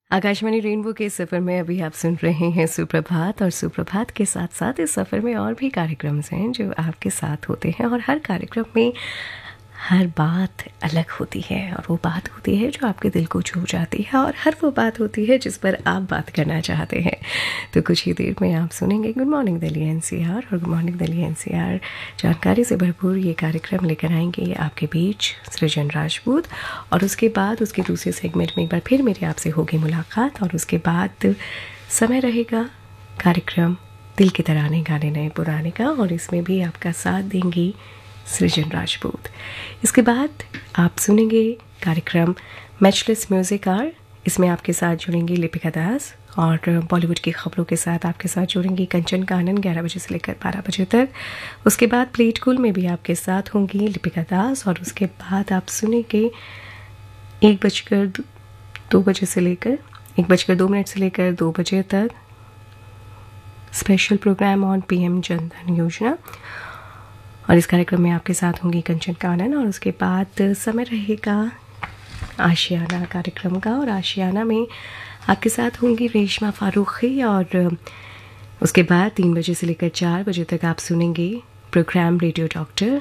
Akashvani rainbow के सफ़र में अभी आप सुन रहे हैं सुप्रभात, और सुप्रभात के साथ साथ इस सफ़र में और भी कार्यक्रम हैं जो आपके साथ होते हैं, और हर कार्यक्रम में हर बात अलग होती है, और वो बात होती है जो आपके दिल को छू जाती है, और हर वो बात होती है जिस पर आप बात करना चाहते हैं। तो कुछ ही देर में आप सुनेंगे गुड मॉर्निंग दिल्ली एनसीआर, और गुड मॉर्निंग दिल्ली एनसीआर जानकारी से भरपूर ये कार्यक्रम लेकर आएंगे आपके बीच सृजन राजपूत। और उसके बाद उसके दूसरे सेगमेंट में एक बार फिर मेरी आपसे होगी मुलाकात, और उसके बाद समय रहेगा कार्यक्रम दिल के तराने गाने नए पुराने का, और इसमें भी आपका साथ देंगी सृजन राजपूत। इसके बाद आप सुनेंगे कार्यक्रम मैचलेस म्यूज़िक आवर। इसमें आपके साथ जुड़ेंगी लिपिका दास, और बॉलीवुड की खबरों के साथ आपके साथ जुड़ेंगी कंचन कानन 11 बजे से लेकर 12 बजे तक। उसके बाद प्लेट कूल में भी आपके साथ होंगी लिपिका दास, और उसके बाद आप सुनेंगे 1 बजे से लेकर 1:02 से लेकर 2 बजे तक special programme on PM Jan Dhan योजना, और इस कार्यक्रम में आपके साथ होंगी कंचन कानन। और उसके बाद समय रहेगा आशियाना कार्यक्रम का, और आशियाना में आपके साथ होंगी रेशमा फारूखी। और उसके बाद 3 बजे से लेकर 4 बजे तक आप सुनेंगे प्रोग्राम रेडियो डॉक्टर,